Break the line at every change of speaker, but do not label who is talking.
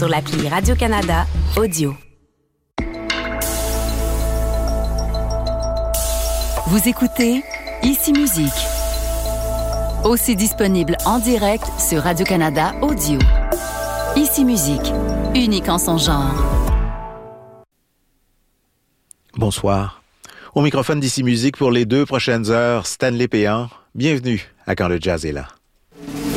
sur l'appli Radio-Canada Audio.
Vous écoutez Ici Musique, aussi disponible en direct sur Radio-Canada Audio. Ici Musique, unique en son genre.
Bonsoir. Au microphone d'Ici Musique pour les 2 prochaines heures, Stanley Péan. Bienvenue à Quand le jazz est là.